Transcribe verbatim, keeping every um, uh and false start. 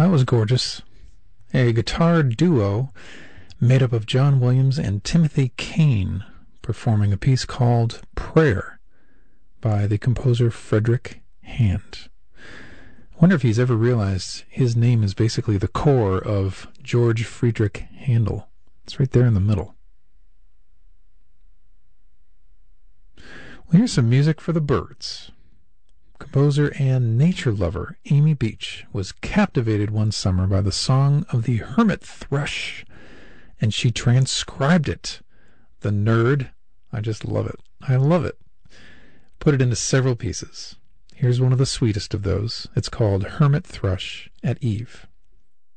that was gorgeous. A guitar duo made up of John Williams and Timothy Kane performing a piece called Prayer by the composer Frederick Hand. I wonder if he's ever realized his name is basically the core of George Friedrich Handel. It's right there in the middle. Well, here's some music for the Byrds. Composer and nature lover Amy Beach was captivated one summer by the song of the hermit thrush, and she transcribed it. The nerd, I just love it. I love it. Put it into several pieces. Here's one of the sweetest of those. It's called Hermit Thrush at Eve.